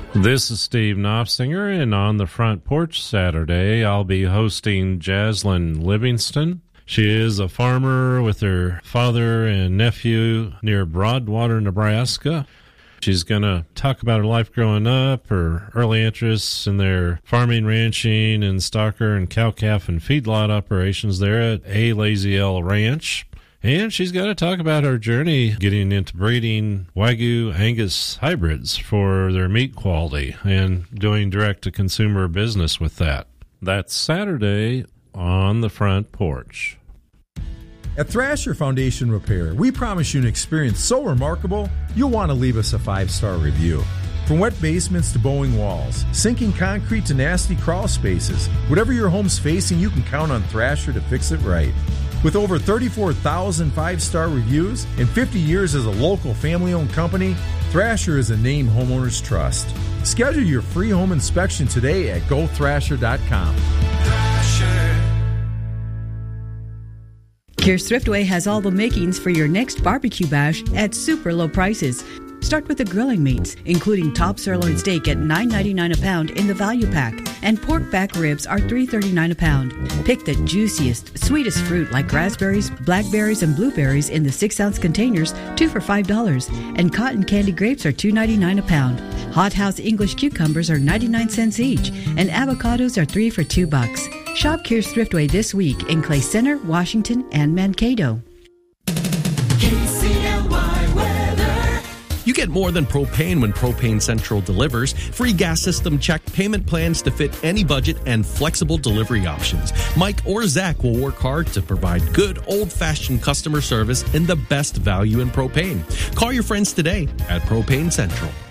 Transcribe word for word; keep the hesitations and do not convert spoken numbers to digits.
This is Steve Knopfsinger, and on the front porch Saturday, I'll be hosting Jaslyn Livingston. She is a farmer with her father and nephew near Broadwater, Nebraska. She's going to talk about her life growing up, her early interests in their farming, ranching, and stocker and cow-calf and feedlot operations there at A Lazy L Ranch. And she's got to talk about her journey getting into breeding Wagyu Angus hybrids for their meat quality and doing direct-to-consumer business with that. That's Saturday on the front porch. At Thrasher Foundation Repair, we promise you an experience so remarkable, you'll want to leave us a five-star review. From wet basements to bowing walls, sinking concrete to nasty crawl spaces, whatever your home's facing, you can count on Thrasher to fix it right. With over thirty-four thousand five-star reviews and fifty years as a local family-owned company, Thrasher is a name homeowners trust. Schedule your free home inspection today at go thrasher dot com. Kear's Thriftway has all the makings for your next barbecue bash at super low prices. Start with the grilling meats, including top sirloin steak at nine ninety-nine a pound in the value pack, and pork back ribs are three thirty-nine a pound. Pick the juiciest, sweetest fruit like raspberries, blackberries, and blueberries in the six ounce containers, two for five dollars, and cotton candy grapes are two ninety-nine a pound. Hot House English cucumbers are ninety-nine cents each, and avocados are three for two bucks. Shop Kear's Thriftway this week in Clay Center, Washington, and Mankato. You get more than propane when Propane Central delivers. Free gas system check, payment plans to fit any budget, and flexible delivery options. Mike or Zach will work hard to provide good old-fashioned customer service and the best value in propane. Call your friends today at Propane Central.